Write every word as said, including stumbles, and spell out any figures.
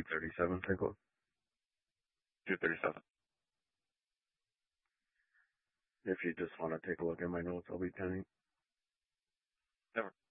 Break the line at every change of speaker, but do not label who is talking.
thirty-seven, take a look.
two thirty-seven.
If you just want to take a look at my notes, I'll be pending.
Never.